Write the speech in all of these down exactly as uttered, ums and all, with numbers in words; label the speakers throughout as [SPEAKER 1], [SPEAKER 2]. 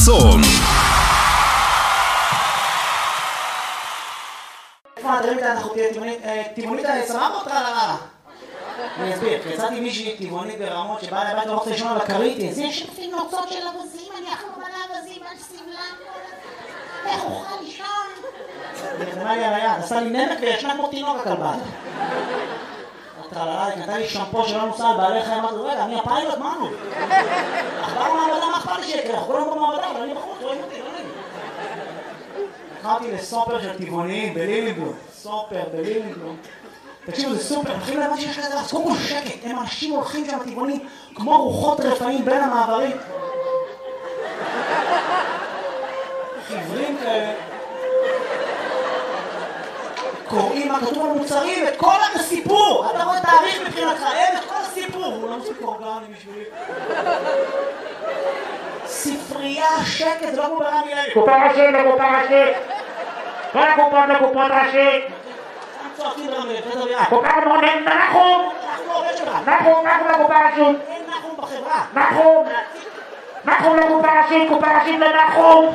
[SPEAKER 1] חסון.
[SPEAKER 2] איפה נדרים את אנחנו טבעונית סבבה אותך לרעה? אני אסביר, יצאתי מישהי טבעונית ברמות שבאה לבית ורוצה לישון על הכרית. זה שפים נוצות של אבזים, אני אחלום על האבזים, על סבלם, איך אוכל לישון? היא נרמה לי על היד, עשה לי נמק וישנה כמו תינוק הכלבה. טרללה, היא נתן לי שמפו שלא נוסע על בעלי חיים, אמרתי, רגע, אני הפיילוט, מה נו? אכבר מעבדה, מה אכפת לי שיקרה? אנחנו כולם במעבדה, אבל אני בחוץ, רואים אותי, לא נעים. לקחתי לסופר של טבעוניים בלילינגלום, סופר בלילינגלום. תקשיבו, זה סופר, מתחילים להבן שיש כזה, אז קודם כל שקט, הם אנשים הולכים שם טבעונים כמו רוחות רפאים בין המעברים. חיוורים כאלה. קוראים מה כתוב על מוצרים, את כל הסיפור! אתה רואה תאריך מבחינתך, אין את כל הסיפור! הוא לא מספיק אורגני בשבילי. ספרייה, שקט, זה לא כמו ברמי לוי.
[SPEAKER 3] קופה ראשית לקופה ראשית! כל הקופות לקופות ראשית!
[SPEAKER 2] צועקים ברמי לוי, זה דבירה.
[SPEAKER 3] קופה מונן, נחום!
[SPEAKER 2] אנחנו עובד שלך.
[SPEAKER 3] נחום, נחום לקופה ראשית!
[SPEAKER 2] אין נחום בחברה.
[SPEAKER 3] נחום! נחום לקופה ראשית, קופה ראשית לנחום!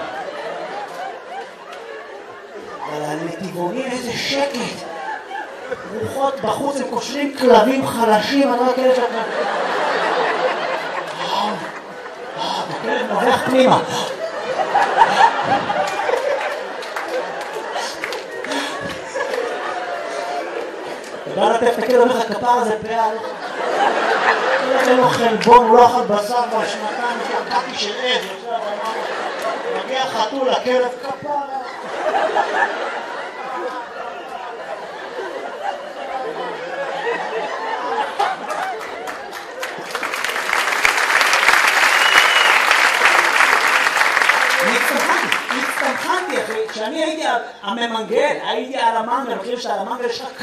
[SPEAKER 2] אבל לטבעונים איזה שקט. רוחות בחוץ, הם קושרים כלבים חלשים, אני לא יודע שאתה... הכלב נובח פנימה. אתה בא לטף את הכלב, אומר לך כפר הזה פעל. אין לו חלבון, הוא לא אכל בשר כבר שנתיים, שקעתי של עז. מגיע חתול, הכלב כפר. הצטמחנתי, אחי, כשאני הייתי הממנגל, הייתי על המנגל, אני חושב שעל המנגל יש לך